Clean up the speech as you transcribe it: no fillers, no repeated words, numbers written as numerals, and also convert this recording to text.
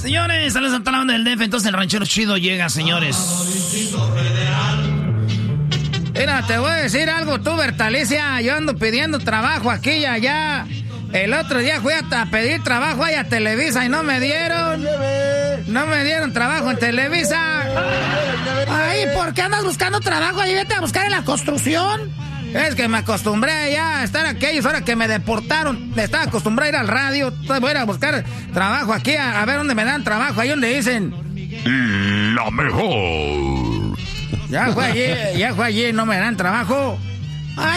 Señores, saludos a toda la banda del DF. Entonces el ranchero chido llega, señores. Mira, te voy a decir algo tú, Bertalicia. Yo ando pidiendo trabajo aquí y allá. El otro día fui a pedir trabajo ahí a Televisa y no me dieron. No me dieron trabajo en Televisa. Ay, ¿por qué andas buscando trabajo? Ahí vete a buscar en la construcción. Es que me acostumbré ya a estar aquí. Ahora que me deportaron, me estaba acostumbrado a ir al radio. Entonces voy a ir a buscar trabajo aquí, a ver dónde me dan trabajo. Ahí donde dicen la mejor. Ya fue allí, no me dan trabajo.